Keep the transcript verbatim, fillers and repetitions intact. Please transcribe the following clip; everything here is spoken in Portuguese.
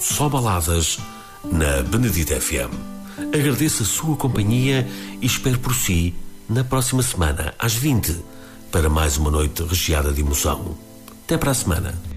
Só Baladas na Benedita F M. Agradeço a sua companhia e espero por si na próxima semana, às vinte, para mais uma noite recheada de emoção. Até para a semana.